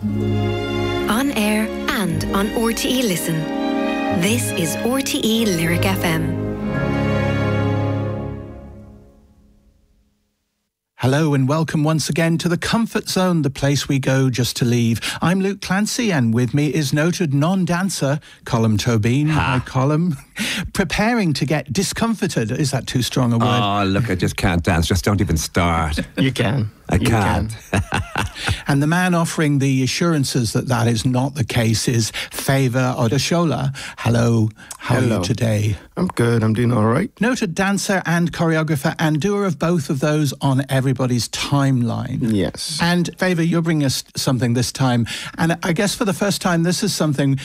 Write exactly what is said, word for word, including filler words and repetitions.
On air and on R T E Listen. This is R T E Lyric F M. Hello and welcome once again to the Comfort Zone, the place we go just to leave. I'm Luke Clancy and with me is noted non-dancer Colm Tóibín. Hi, Colm. Preparing to get discomforted. Is that too strong a word? Oh, look, I just can't dance. Just don't even start. You can. I you can't. Can. And the man offering the assurances that that is not the case is Favour Odeshola. Hello, how Hello. are you today? I'm good, I'm doing all right. Noted dancer and choreographer and doer of both of those on everybody's timeline. Yes. And Favour, you're bringing us something this time. And I guess for the first time, this is something